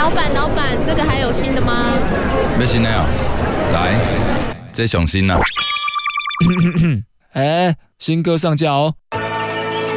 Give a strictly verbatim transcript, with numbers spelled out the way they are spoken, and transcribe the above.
老板，老板，这个还有新的吗？ 要新的哦，来，这上新啊。 哎，新歌上架哦。